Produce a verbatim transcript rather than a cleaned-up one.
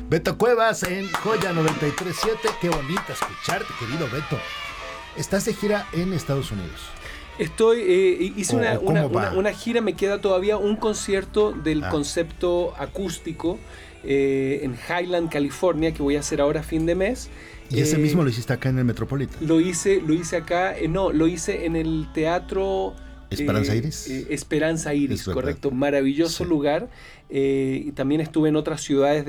Beto Cuevas en Joya noventa y tres punto siete. Qué bonito escucharte, querido Beto. Estás de gira en Estados Unidos. Estoy, eh, hice Oh, una, una, ¿cómo va? una, una gira, me queda todavía un concierto del Ah. concepto acústico eh, en Highland, California, que voy a hacer ahora a fin de mes. ¿Y ese Eh, mismo lo hiciste acá en el Metropolitan? Lo hice, lo hice acá, eh, no, lo hice en el teatro... ¿Esperanza eh, Iris? eh, Esperanza Iris, Es verdad. correcto, maravilloso Sí. lugar. Eh, y también estuve en otras ciudades